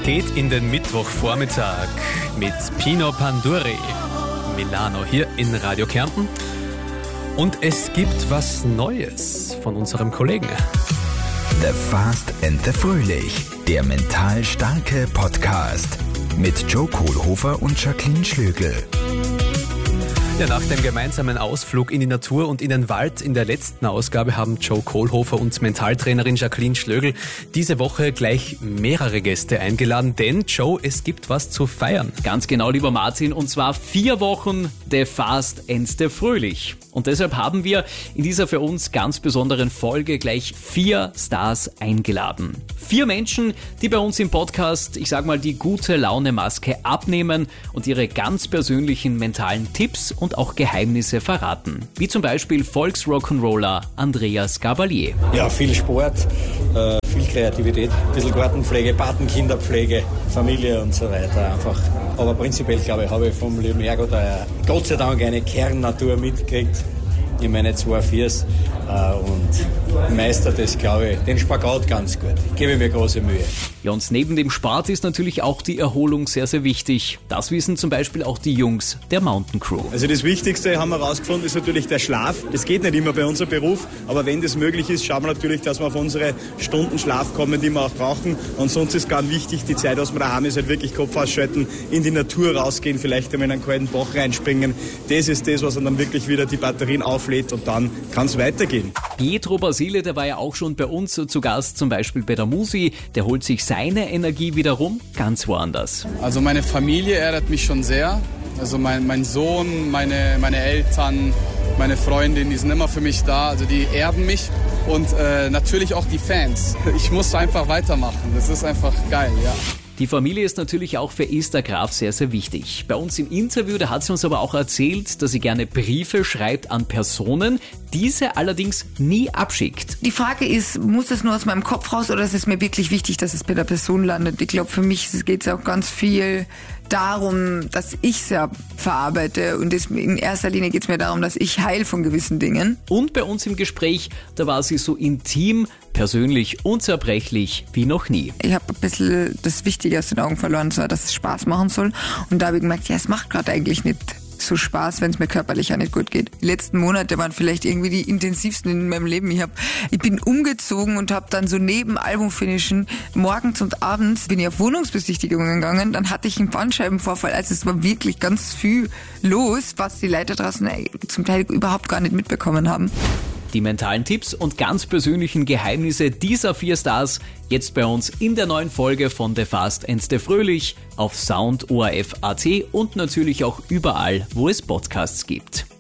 geht in den Mittwochvormittag mit Pino Panduri, Milano hier in Radio Kärnten. Und es gibt was Neues von unserem Kollegen. The Fast and the Fröhlich, der mental starke Podcast mit Joe Kohlhofer und Jacqueline Schlögl. Ja, nach dem gemeinsamen Ausflug in die Natur und in den Wald in der letzten Ausgabe haben Joe Kohlhofer und Mentaltrainerin Jacqueline Schlögl diese Woche gleich mehrere Gäste eingeladen, denn Joe, es gibt was zu feiern. Ganz genau, lieber Martin, und zwar 4 Wochen The Fast and the Fröhlich. Und deshalb haben wir in dieser für uns ganz besonderen Folge gleich 4 Stars eingeladen. 4 Menschen, die bei uns im Podcast, ich sag mal, die gute Laune-Maske abnehmen und ihre ganz persönlichen mentalen Tipps und auch Geheimnisse verraten. Wie zum Beispiel Volksrock'n'Roller Andreas Gabalier. Ja, viel Sport, viel Kreativität, ein bisschen Gartenpflege, Patenkinderpflege, Familie und so weiter einfach. Aber prinzipiell, glaube ich, habe ich vom lieben Herrgott Gott sei Dank eine Kernnatur mitgekriegt in meine 2 Viers und meister das, glaube ich, den Spagat ganz gut. Ich gebe mir große Mühe. Ja, und neben dem Sport ist natürlich auch die Erholung sehr, sehr wichtig. Das wissen zum Beispiel auch die Jungs der Mountain Crew. Also das Wichtigste, haben wir herausgefunden, ist natürlich der Schlaf. Das geht nicht immer bei unserem Beruf, aber wenn das möglich ist, schauen wir natürlich, dass wir auf unsere Stunden Schlaf kommen, die wir auch brauchen. Und sonst ist ganz wichtig, die Zeit, was wir daheim ist, halt wirklich Kopf ausschalten, in die Natur rausgehen, vielleicht einmal in einen kalten Bach reinspringen. Das ist das, was dann wirklich wieder die Batterien auflädt und dann kann es weitergehen. Pietro Basile, der war ja auch schon bei uns zu Gast, zum Beispiel bei der Musi. Der holt sich seine Energie wiederum ganz woanders. Also meine Familie ärgert mich schon sehr. Also mein Sohn, meine Eltern, meine Freundin, die sind immer für mich da. Also die erden mich. Und natürlich auch die Fans. Ich muss einfach weitermachen. Das ist einfach geil, ja. Die Familie ist natürlich auch für Esther Graf sehr, sehr wichtig. Bei uns im Interview, da hat sie uns aber auch erzählt, dass sie gerne Briefe schreibt an Personen, diese allerdings nie abschickt. Die Frage ist, muss das nur aus meinem Kopf raus oder ist es mir wirklich wichtig, dass es bei der Person landet? Ich glaube, für mich geht es auch ganz viel darum, dass ich es ja verarbeite und in erster Linie geht es mir darum, dass ich heil von gewissen Dingen. Und bei uns im Gespräch, da war sie so intim, persönlich, unzerbrechlich wie noch nie. Ich habe ein bisschen das Wichtige aus den Augen verloren, so dass es Spaß machen soll. Und da habe ich gemerkt, ja, es macht gerade eigentlich nicht so Spaß, wenn es mir körperlich auch nicht gut geht. Die letzten Monate waren vielleicht irgendwie die intensivsten in meinem Leben. Ich bin umgezogen und habe dann so neben Albumfinishen morgens und abends bin ich auf Wohnungsbesichtigungen gegangen. Dann hatte ich einen Bandscheibenvorfall. Also es war wirklich ganz viel los, was die Leute draußen zum Teil überhaupt gar nicht mitbekommen haben. Die mentalen Tipps und ganz persönlichen Geheimnisse dieser 4 Stars jetzt bei uns in der neuen Folge von The Fast and the Fröhlich auf Sound ORF.at und natürlich auch überall, wo es Podcasts gibt.